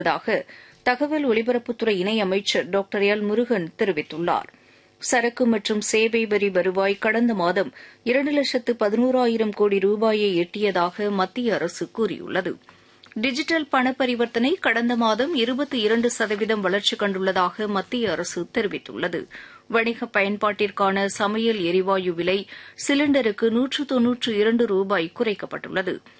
உள்ளதாக தகவல் ஒலிபரப்புத்துறை இணையமைச்சர் டாக்டர் எல் முருகன் தெரிவித்துள்ளார். சரக்கு மற்றும் சேவை வரி வருவாய் கடந்த மாதம் 2,11,000 கோடி ரூபாயை எட்டியதாக மத்திய அரசு கூறியுள்ளது. டிஜிட்டல் பண பரிவர்த்தனை கடந்த மாதம் 22% வளர்ச்சி கண்டுள்ளதாக மத்திய அரசு தெரிவித்துள்ளது. வணிக பயன்பாட்டிற்கான சமையல் எரிவாயு விலை சிலிண்டருக்கு 192 ரூபாய் குறைக்கப்பட்டுள்ளது.